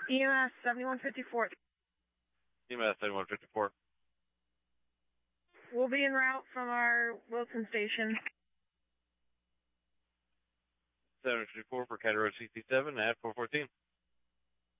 EMS 7154. EMS 7154. We'll be en route from our Wilson station. 754 for County Road 67 at 414.